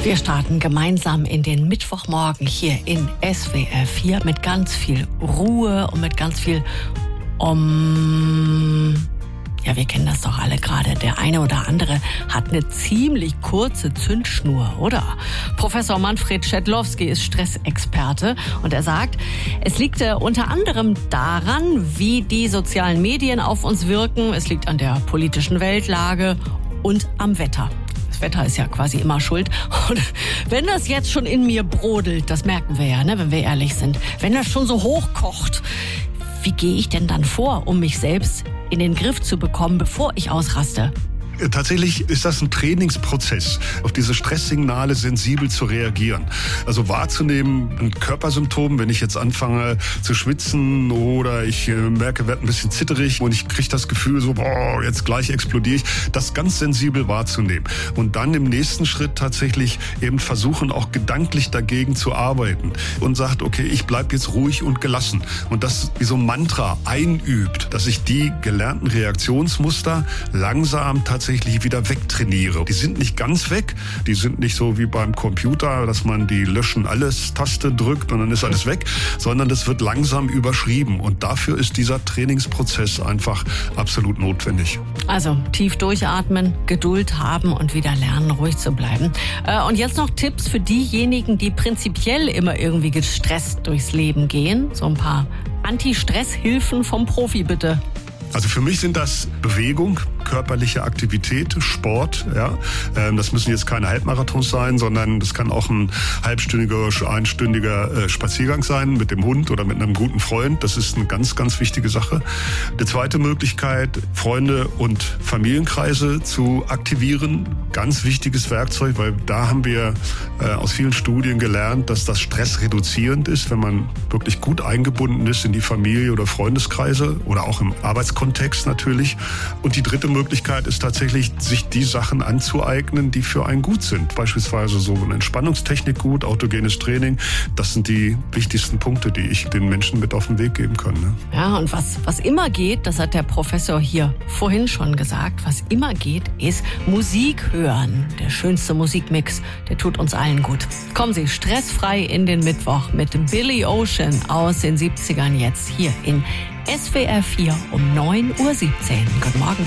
Wir starten gemeinsam in den Mittwochmorgen hier in SWR 4 mit ganz viel Ruhe und mit ganz viel Ja, wir kennen das doch alle gerade. Der eine oder andere hat eine ziemlich kurze Zündschnur, oder? Professor Manfred Schädlowski ist Stressexperte und er sagt, es liegt unter anderem daran, wie die sozialen Medien auf uns wirken. Es liegt an der politischen Weltlage und am Wetter. Das Wetter ist ja quasi immer schuld. Und wenn das jetzt schon in mir brodelt, das merken wir ja, ne, wenn wir ehrlich sind, wenn das schon so hochkocht, wie gehe ich denn dann vor, um mich selbst in den Griff zu bekommen, bevor ich ausraste? Tatsächlich ist das ein Trainingsprozess, auf diese Stresssignale sensibel zu reagieren. Also wahrzunehmen, ein Körpersymptom, wenn ich jetzt anfange zu schwitzen oder ich merke, werde ein bisschen zitterig und ich kriege das Gefühl so, boah, jetzt gleich explodiere ich, das ganz sensibel wahrzunehmen. Und dann im nächsten Schritt tatsächlich eben versuchen, auch gedanklich dagegen zu arbeiten und sagt, okay, ich bleibe jetzt ruhig und gelassen. Und das wie so ein Mantra einübt, dass ich die gelernten Reaktionsmuster langsam tatsächlich wieder wegtrainiere. Die sind nicht ganz weg, die sind nicht so wie beim Computer, dass man die Löschen-Alles-Taste drückt und dann ist alles weg, sondern das wird langsam überschrieben und dafür ist dieser Trainingsprozess einfach absolut notwendig. Also tief durchatmen, Geduld haben und wieder lernen, ruhig zu bleiben. Und jetzt noch Tipps für diejenigen, die prinzipiell immer irgendwie gestresst durchs Leben gehen. So ein paar Anti-Stress-Hilfen vom Profi, bitte. Also für mich sind das Bewegung, körperliche Aktivität, Sport. Ja, das müssen jetzt keine Halbmarathons sein, sondern das kann auch ein halbstündiger, einstündiger Spaziergang sein mit dem Hund oder mit einem guten Freund. Das ist eine ganz, ganz wichtige Sache. Die zweite Möglichkeit, Freunde und Familienkreise zu aktivieren. Ganz wichtiges Werkzeug, weil da haben wir aus vielen Studien gelernt, dass das stressreduzierend ist, wenn man wirklich gut eingebunden ist in die Familie oder Freundeskreise oder auch im Arbeitskontext natürlich. Und die dritte Möglichkeit ist tatsächlich, sich die Sachen anzueignen, die für einen gut sind. Beispielsweise so eine Entspannungstechnik gut, autogenes Training. Das sind die wichtigsten Punkte, die ich den Menschen mit auf den Weg geben kann. Ne? Ja, und was immer geht, das hat der Professor hier vorhin schon gesagt, was immer geht, ist Musik hören. Der schönste Musikmix, der tut uns allen gut. Kommen Sie stressfrei in den Mittwoch mit dem Billy Ocean aus den 70ern jetzt hier in SWR 4 um 9:17 Uhr. Guten Morgen.